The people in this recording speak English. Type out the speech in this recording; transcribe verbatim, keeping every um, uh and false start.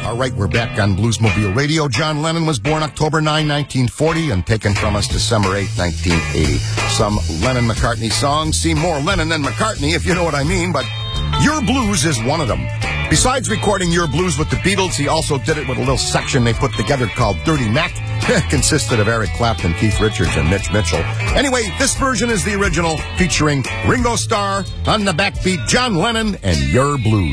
All right, we're back on Bluesmobile Radio. John Lennon was born October ninth, nineteen forty, and taken from us December eighth, nineteen eighty. Some Lennon-McCartney songs seem more Lennon than McCartney, if you know what I mean, but Your Blues is one of them. Besides recording Your Blues with the Beatles, he also did it with a little section they put together called Dirty Mac. It consisted of Eric Clapton, Keith Richards, and Mitch Mitchell. Anyway, this version is the original, featuring Ringo Starr on the backbeat, John Lennon, and Your Blues.